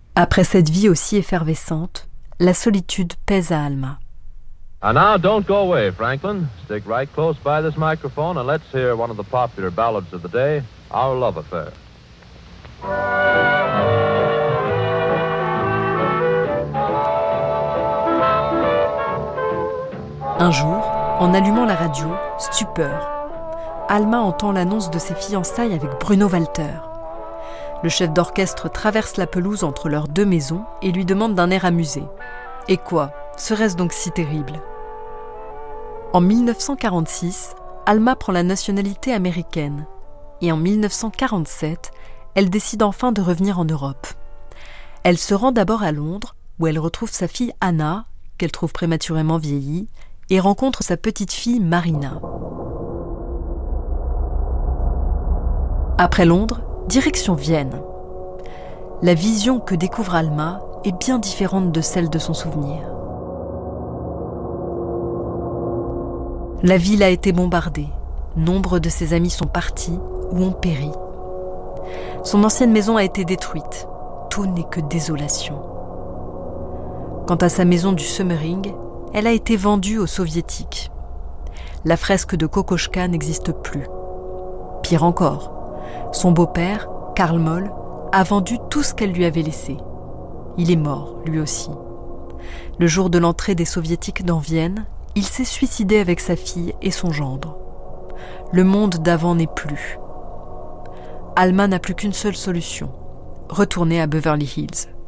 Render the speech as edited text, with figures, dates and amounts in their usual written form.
Après cette vie aussi effervescente, la solitude pèse à Alma. And now, don't go away, Franklin. Stick right close by this microphone and let's hear one of the popular ballads of the day, Our Love Affair. Un jour, en allumant la radio, stupeur. Alma entend l'annonce de ses fiançailles avec Bruno Walter. Le chef d'orchestre traverse la pelouse entre leurs deux maisons et lui demande d'un air amusé. Et quoi, serait-ce donc si terrible ? En 1946, Alma prend la nationalité américaine. Et en 1947, elle décide enfin de revenir en Europe. Elle se rend d'abord à Londres, où elle retrouve sa fille Anna, qu'elle trouve prématurément vieillie, et rencontre sa petite-fille Marina. Après Londres, direction Vienne. La vision que découvre Alma est bien différente de celle de son souvenir. La ville a été bombardée. Nombre de ses amis sont partis ou ont péri. Son ancienne maison a été détruite. Tout n'est que désolation. Quant à sa maison du Sömering, elle a été vendue aux soviétiques. La fresque de Kokoschka n'existe plus. Pire encore, son beau-père, Karl Moll, a vendu tout ce qu'elle lui avait laissé. Il est mort, lui aussi. Le jour de l'entrée des soviétiques dans Vienne, il s'est suicidé avec sa fille et son gendre. Le monde d'avant n'est plus. Alma n'a plus qu'une seule solution, retourner à Beverly Hills.